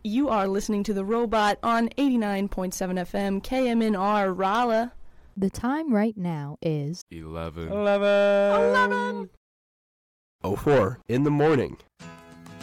You are listening to The Robot on 89.7 FM KMNR Raleigh. The time right now is 11. 11. 04 in the morning.